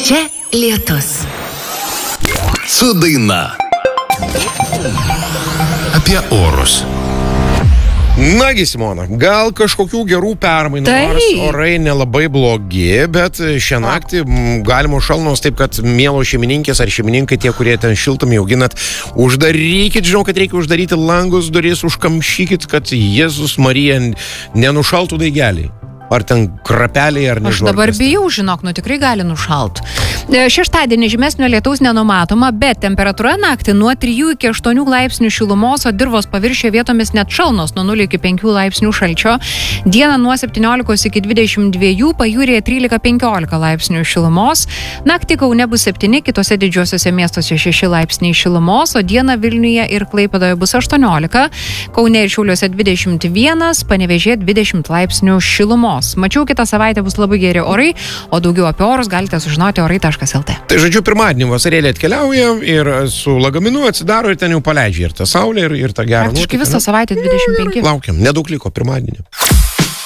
Čia lietus. Su daina. Apie orus. Nagi, Simona, gal kažkokių gerų permainų, nors orai nelabai blogi, bet šią naktį galimo šalnos, taip kad mielo šeimininkės ar šeimininkai, tie, kurie ten šiltumį auginat, uždarykit, žinau, kad reikia uždaryti langus, duris, užkamšykit, kad Jėzus Marija nenušaltų daigeliai. Ar ten krapeliai, ar nežinau. Aš dabar bijau, žinok, tikrai gali nušalt. Šeštadienį žymesnio lietaus nenumatoma, bet temperatūra naktį nuo 3 iki 8 laipsnių šilumos, o dirvos paviršiuje vietomis net šalnos nuo 0 iki 5 laipsnių šalčio. Dieną nuo 17 iki 22, pajūryje 13-15 laipsnių šilumos. Naktį Kaune bus 7, kitose didžiuosiuose miestuose 6 laipsniai šilumos, o dieną Vilniuje ir Klaipėdoje bus 18, Kaune ir Šiauliuose 21, Panevėžyje 20 laipsnių šilumos. Mačiau, kitą savaitę bus labai geri orai, o daugiau apie orus galite sužinoti orai.lt. Tai žodžiu, pirmadienį vasarėlė atkeliauja ir su lagaminu atsidaro ir ten jau paleidžia ir tą saulę, ir tą gerą nuotaiką. Praktiškai visą savaitę 25. Laukiam, nedaug liko pirmadienį.